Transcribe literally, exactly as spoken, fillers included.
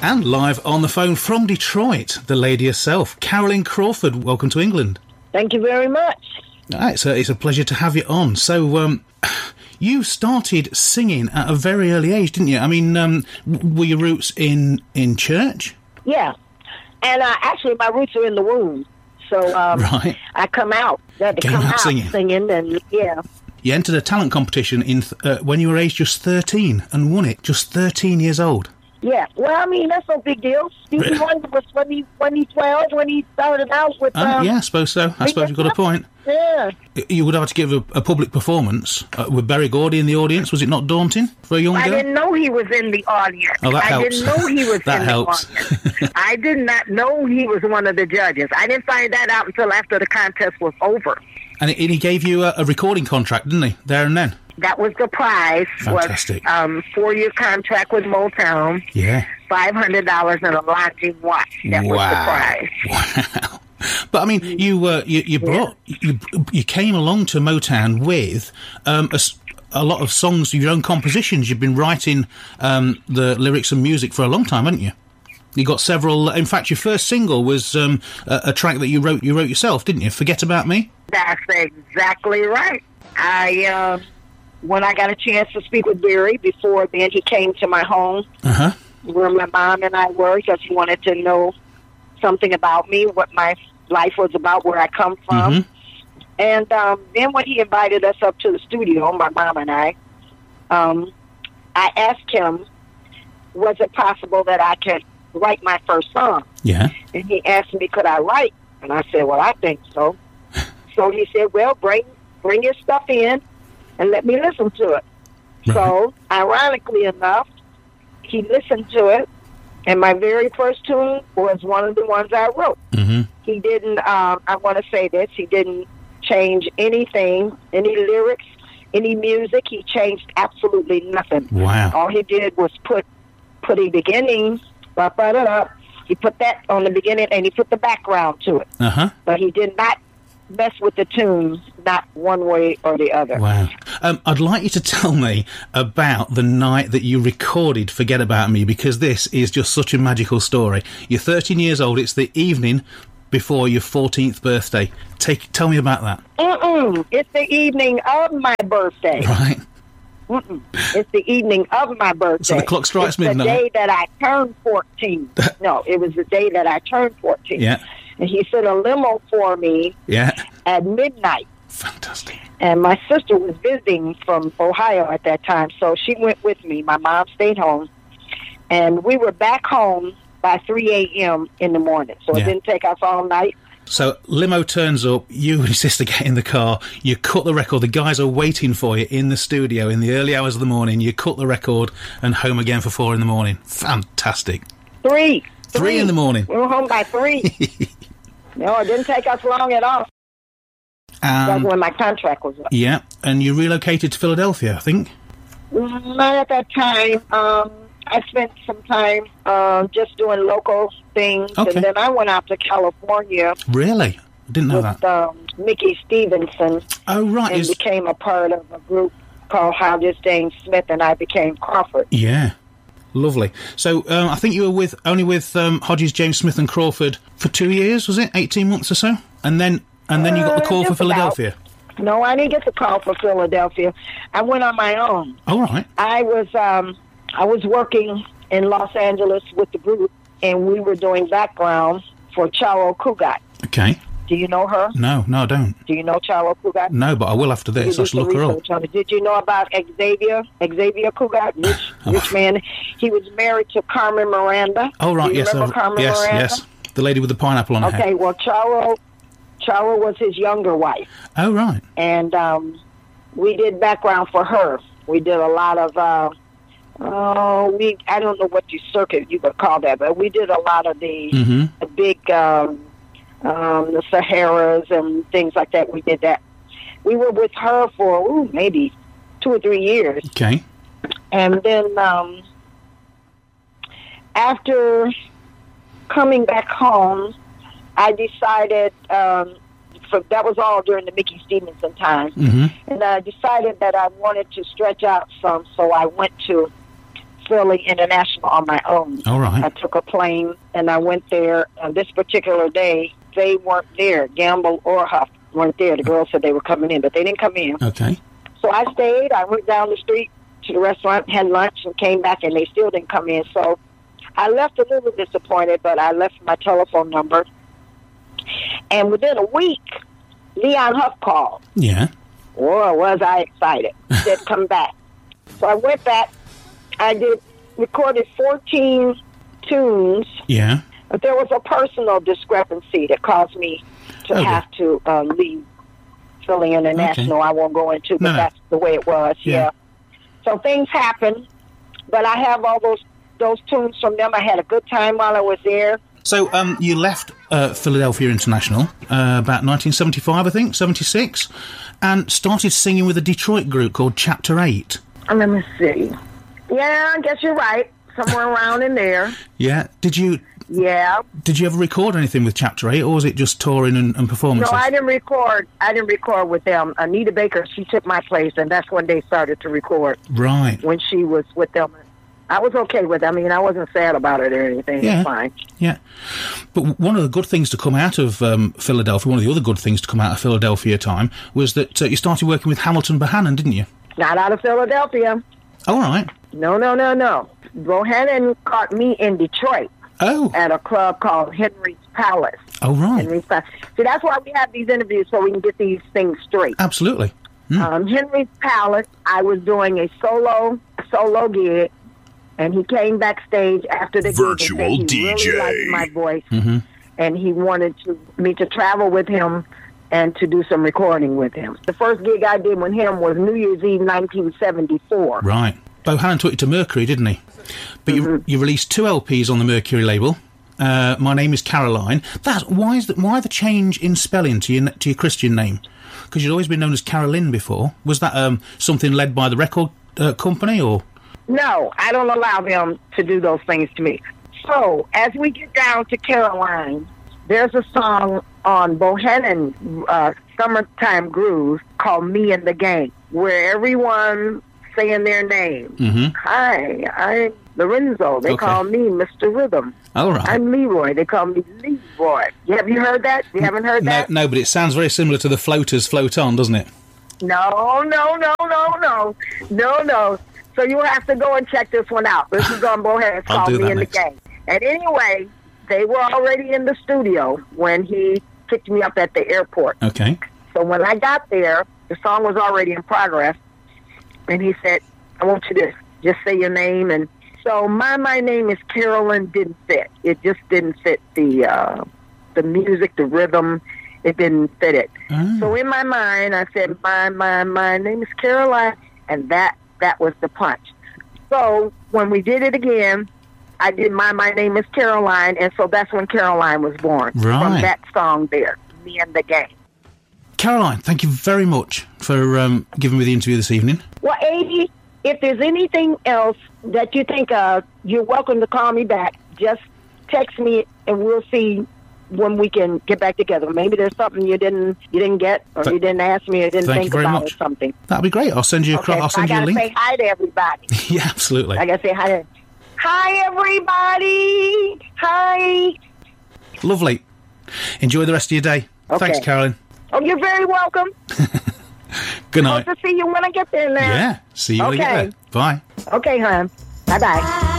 And live on the phone from Detroit, the lady herself, Carolyn Crawford. Welcome to England. Thank you very much. Ah, it's, a, it's a pleasure to have you on. So, um, you started singing at a very early age, didn't you? I mean, um, were your roots in, in church? Yeah. And uh, actually, my roots are in the womb. So um, right. I come out. I had to Came come out out singing. singing, and yeah. You entered a talent competition in th- uh, when you were aged just thirteen and won it, just thirteen years old. Yeah, well, I mean, that's no big deal. Stevie Wonder was when he, when he twelve, when he started out with... Uh, um, yeah, I suppose so. I suppose you've got a point. Yeah. You would have had to give a, a public performance uh, with Berry Gordy in the audience. Was it not daunting for a young girl? I didn't know he was in the audience. Oh, that I helps. didn't know he was that in helps. the audience. I did not know he was one of the judges. I didn't find that out until after the contest was over. And, it, and he gave you a, a recording contract, didn't he, there and then? That was the prize. Fantastic. Was, um, four-year contract with Motown. Yeah. five hundred dollars and a lodging watch. That wow. was the prize. Wow. But I mean, you uh, you, you brought yeah. you you came along to Motown with um, a, a lot of songs of your own compositions. You've been writing um, the lyrics and music for a long time, haven't you? You got several. In fact, your first single was um, a, a track that you wrote. You wrote yourself, didn't you? Forget About Me. That's exactly right. I uh, when I got a chance to speak with Barry before then, he came to my home uh-huh. where my mom and I were because he wanted to know something about me, what my life was about, where I come from. Mm-hmm. And um, then when he invited us up to the studio, my mom and I, um, I asked him, was it possible that I could write my first song? Yeah. And he asked me, could I write? And I said, well, I think so. So he said, well, bring bring your stuff in and let me listen to it. Right. So, ironically enough, he listened to it, and my very first tune was one of the ones I wrote. Mm-hmm. He didn't, um, I want to say this, he didn't change anything, any lyrics, any music. He changed absolutely nothing. Wow. All he did was put, put a beginning, ba-ba-da-da. He put that on the beginning, and he put the background to it. Uh-huh. But he did not mess with the tunes, not one way or the other. Wow. Um, I'd like you to tell me about the night that you recorded Forget About Me, because this is just such a magical story. You're thirteen years old. It's the evening before your fourteenth birthday. Take, Tell me about that. Mm-mm. It's the evening of my birthday. Right. Mm-mm. It's the evening of my birthday. So the clock strikes it's midnight. the day that I turned fourteen. No, it was the day that I turned fourteen. Yeah. And he sent a limo for me yeah. at midnight. Fantastic. And my sister was visiting from Ohio at that time, so she went with me. My mom stayed home. And we were back home by three a.m. in the morning, so yeah. it didn't take us all night. So limo turns up, you and your sister get in the car, you cut the record, the guys are waiting for you in the studio in the early hours of the morning, you cut the record and home again for four in the morning. Fantastic. Three. Three, three. in the morning. We were home by three. No, it didn't take us long at all. Um, That's when my contract was up. Yeah, and you relocated to Philadelphia, I think? Not at that time. Um, I spent some time uh, just doing local things, okay. and then I went out to California. Really? I didn't know with, that. Um, Mickey Stevenson. Oh, right. And Is... became a part of a group called Hodges Dane Smith, and I became Crawford. Yeah. Lovely. So um, I think you were with only with um, Hodges, James Smith and Crawford for two years, was it? eighteen months or so? And then and then you got the call uh, for Philadelphia? About. No, I didn't get the call for Philadelphia. I went on my own. All right. I was, um, I was working in Los Angeles with the group, and we were doing background for Charo Cugat. Okay. Do you know her? No, no, I don't. Do you know Charo Cugat? No, but I will after this. I should look her up. Did you know about Xavier? Xavier Cugat, rich, rich man. He was married to Carmen Miranda. Oh, right, Do you yes. remember Uh, Carmen yes, Miranda? yes. The lady with the pineapple on her okay, head. Okay, well, Charo, Charo was his younger wife. Oh, right. And um, we did background for her. We did a lot of... Uh, Oh, we, I don't know what you circuit you could call that, but we did a lot of the, mm-hmm. the big, um, um, the Saharas and things like that. We did that. We were with her for, ooh, maybe two or three years. Okay. And then um, after coming back home, I decided, um, for, that was all during the Mickey Stevenson time, mm-hmm. and I decided that I wanted to stretch out some, so I went to Philly International on my own. All right. I took a plane and I went there. And this particular day, they weren't there. Gamble or Huff weren't there. The girls said they were coming in, but they didn't come in. Okay. So I stayed. I went down the street to the restaurant, had lunch, and came back, and they still didn't come in. So I left a little disappointed, but I left my telephone number. And within a week, Leon Huff called. Yeah. Boy, was I excited. He said, come back. So I went back. I did recorded fourteen tunes. Yeah. But there was a personal discrepancy that caused me to okay. have to uh, leave Philly International. Okay. I won't go into, but no, no. that's the way it was. Yeah. yeah. So things happen, but I have all those those tunes from them. I had a good time while I was there. So um, you left uh, Philadelphia International uh, about nineteen seventy-five, I think, seventy-six, and started singing with a Detroit group called Chapter eight. Let me see. Yeah, I guess you're right. Somewhere around in there. Yeah. Did you... Yeah. Did you ever record anything with Chapter eight, or was it just touring and, and performances? No, I didn't record. I didn't record with them. Anita Baker, she took my place, and that's when they started to record. Right. When she was with them. I was okay with it. I mean, I wasn't sad about it or anything. Yeah. It's fine. Yeah. But one of the good things to come out of um, Philadelphia, one of the other good things to come out of Philadelphia time, was that uh, you started working with Hamilton Bohannon, didn't you? Not out of Philadelphia. All right. No, no, no, no. Bohannon caught me in Detroit. Oh. At a club called Henry's Palace. Oh, right. Henry's Palace. See, that's why we have these interviews, so we can get these things straight. Absolutely. Mm. Um, Henry's Palace, I was doing a solo solo gig, and he came backstage after the Virtual gig and said he D J. really liked my voice, mm-hmm. and he wanted to, me to travel with him and to do some recording with him. The first gig I did with him was New Year's Eve nineteen seventy-four. Right. Bohannon took you to Mercury, didn't he? But mm-hmm. you, you released two L Ps on the Mercury label. Uh, My Name is Caroline. That why is that? Why the change in spelling to your to your Christian name? Because you'd always been known as Carolyn before. Was that um, something led by the record uh, company, or? No, I don't allow them to do those things to me. So as we get down to Caroline, there's a song on Bohannon uh, Summertime Groove called "Me and the Gang," where everyone saying their name. Mm-hmm. Hi, I'm Lorenzo. They okay. call me Mister Rhythm. All right. I'm Leroy. They call me Leroy. Have you heard that? You haven't heard no, that? No, but it sounds very similar to the Floaters Float On, doesn't it? No, no, no, no, no. No, no. So you have to go and check this one out. This is on Bohannon. It's I'll called do Me that and next. the Gang. And anyway, they were already in the studio when he picked me up at the airport. Okay. So when I got there, the song was already in progress. And he said, I want you to just say your name. And so my my name is Carolyn didn't fit. It just didn't fit the uh, the music, the rhythm. It didn't fit it. Oh. So in my mind, I said, my, my, my name is Caroline. And that, that was the punch. So when we did it again, I did my, my name is Caroline. And so that's when Caroline was born. Right. From that song there, Me and the Gang. Caroline, thank you very much for um, giving me the interview this evening. Well, Adi, if there's anything else that you think of, you're welcome to call me back. Just text me, and we'll see when we can get back together. Maybe there's something you didn't you didn't get, or Th- you didn't ask me, or didn't thank think you very about, much. or something. That'll be great. I'll send you a, Okay, I'll send so I you a gotta link. say hi to everybody. Yeah, absolutely. I gotta say hi to. Hi, everybody. Hi. Lovely. Enjoy the rest of your day. Okay. Thanks, Caroline. Oh, you're very welcome. Good night. Hope to see you when I get there now. Yeah. See you when you Okay. get there. Bye. Okay, hon. Bye bye.